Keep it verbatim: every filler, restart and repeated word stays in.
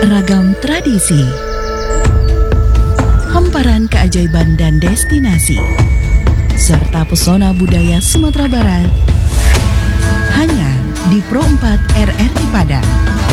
Ragam tradisi, hamparan keajaiban dan destinasi, serta pesona budaya Sumatera Barat, hanya di Pro empat R R I Padang.